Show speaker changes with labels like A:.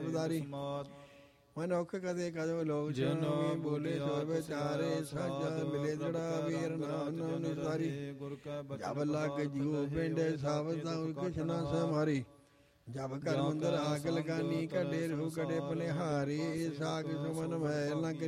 A: ਪਦਾਰੀ ਮਨੁੱਖ ਕਦੇ ਕਦੋ ਲੋਕ ਸੁਣੀ ਬੋਲੇ ਸੋ ਵਿਚਾਰੇ ਸਾਜਾ ਮਿਲੇ ਜੜਾ ਵੀਰ ਨਾਮ ਨਾਮ ਨਿਸਾਰੀ ਜਬ ਲੱਗ ਜੀਉ ਪਿੰਡ ਸਾਵਧਾ ਕਿਛ ਨਾ ਸਮਾਰੀ ਜਬ ਘਰ ਮੰਦਰ ਆਗ ਲਗਾਨੀ ਕੱਢੇ ਰੂ ਕੜੇ ਪਨਿਹਾਰੀ ਸਾਗ ਸੁਮਨ ਮੈ ਲੰਗ